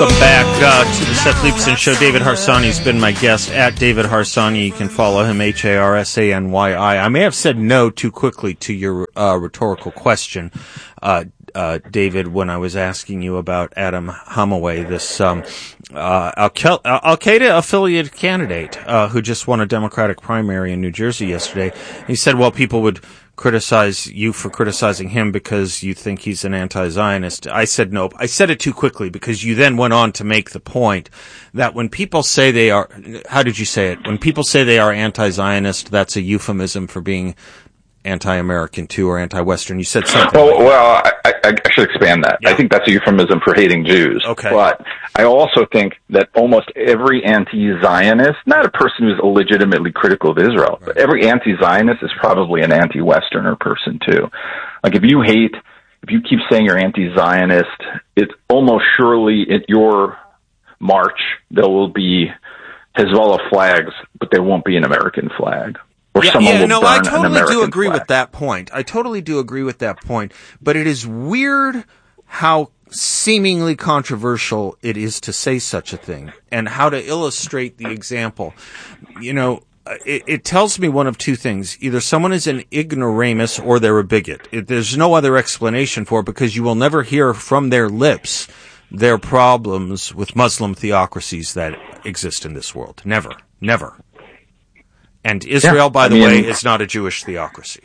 Welcome back to the Seth Leibsohn Show. David Harsanyi's been my guest at David Harsanyi. You can follow him, Harsannyi. I may have said no too quickly to your rhetorical question, David, when I was asking you about Adam Hamaway, this Al-Qaeda affiliated candidate who just won a Democratic primary in New Jersey yesterday. He said, well, people would criticize you for criticizing him because you think he's an anti-Zionist. I said no. I said it too quickly because you then went on to make the point that when people say they are, how did you say it? When people say they are anti-Zionist, that's a euphemism for being anti-American too, or anti-Western. You said something. Well, I should expand that. Yeah. I think that's a euphemism for hating Jews. Okay. But I also think that almost every anti-Zionist, not a person who's illegitimately critical of Israel, right, but every anti-Zionist is probably an anti-Westerner person too. Like if you keep saying you're anti-Zionist, it's almost surely at your march there will be Hezbollah flags, but there won't be an American flag. I totally do agree with that point. I totally do agree with that point. But it is weird how seemingly controversial it is to say such a thing and how to illustrate the example. You know, it tells me one of two things. Either someone is an ignoramus or they're a bigot. There's no other explanation for it because you will never hear from their lips their problems with Muslim theocracies that exist in this world. Never. Never. And Israel, by the way, is not a Jewish theocracy.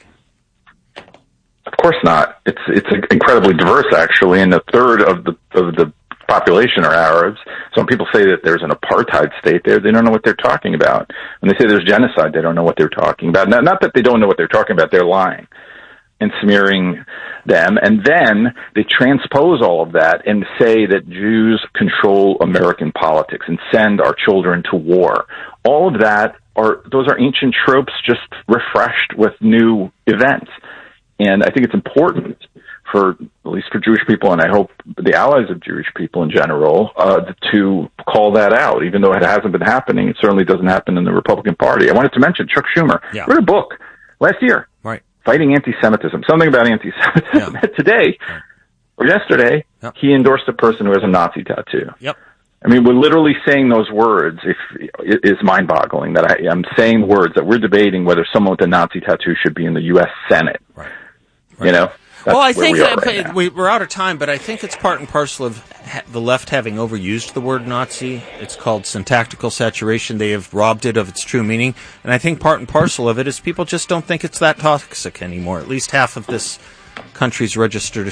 Of course not. It's incredibly diverse, actually, and a third of the population are Arabs. So when people say that there's an apartheid state there, they don't know what they're talking about. When they say there's genocide, they don't know what they're talking about. Not that they don't know what they're talking about, they're lying and smearing them. And then they transpose all of that and say that Jews control American politics and send our children to war. All of that those are ancient tropes just refreshed with new events. And I think it's important at least for Jewish people, and I hope the allies of Jewish people in general, to call that out, even though it hasn't been happening. It certainly doesn't happen in the Republican Party. I wanted to mention Chuck Schumer wrote a book last year, right, Fighting Anti-Semitism, something about anti-Semitism. Yeah. Today, or yesterday, he endorsed a person who has a Nazi tattoo. Yep. I mean, we're literally saying those words is mind-boggling, that I'm saying words that we're debating whether someone with a Nazi tattoo should be in the U.S. Senate. Right. You know? Well, I think we're out of time, but I think it's part and parcel of the left having overused the word Nazi. It's called syntactical saturation. They have robbed it of its true meaning. And I think part and parcel of it is people just don't think it's that toxic anymore. At least half of this country's registered...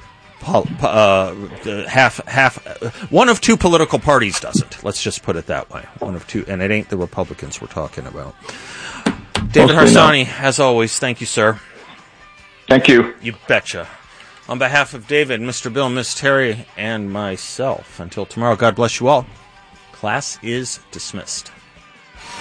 one of two political parties doesn't. Let's just put it that way. One of two, and it ain't the Republicans we're talking about. David Harsanyi, as always, thank you, sir. Thank you. You betcha. On behalf of David, Mr. Bill, Miss Terry, and myself, until tomorrow, God bless you all. Class is dismissed.